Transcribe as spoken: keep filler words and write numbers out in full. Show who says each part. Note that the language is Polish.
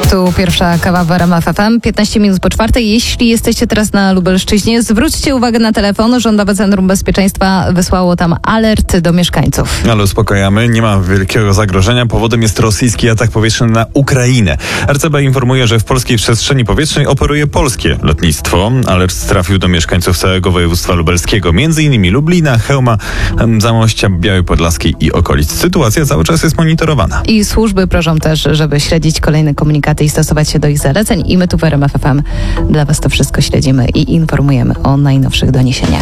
Speaker 1: Tu pierwsza kawa w R M F F M, piętnaście minut po czwartej. Jeśli jesteście teraz na Lubelszczyźnie, zwróćcie uwagę na telefon. Rządowe Centrum Bezpieczeństwa wysłało tam alert do mieszkańców.
Speaker 2: Ale uspokajamy, nie ma wielkiego zagrożenia. Powodem jest rosyjski atak powietrzny na Ukrainę. R C B informuje, że w polskiej przestrzeni powietrznej operuje polskie lotnictwo. Alert trafił do mieszkańców całego województwa lubelskiego, między innymi Lublina, Chełma, Zamościa, Białej Podlaskiej i okolic. Sytuacja cały czas jest monitorowana.
Speaker 1: I służby proszą też, żeby śledzić kolejne komunikaty i stosować się do ich zaleceń. I my tu w R M F F M dla Was to wszystko śledzimy i informujemy o najnowszych doniesieniach.